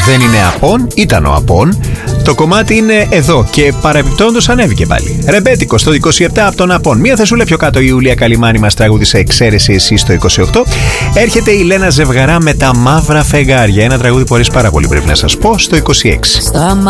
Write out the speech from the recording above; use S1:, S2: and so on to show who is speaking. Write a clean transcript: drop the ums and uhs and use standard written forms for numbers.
S1: δεν είναι Απόν, ήταν ο Απόν. Το κομμάτι είναι εδώ και παρεμπιπτόντως ανέβηκε πάλι. Ρεμπέτικο στο 27 από τον Απόν. Μία θεσούλα πιο κάτω η Ιουλία Καλιμάνη μας τραγούδισε Εξαίρεση εσύ στο 28. Έρχεται η Λένα Ζευγαρά με τα μαύρα φεγγάρια. Ένα τραγούδι που αρέσει πάρα πολύ, πρέπει να σας πω, στο 26.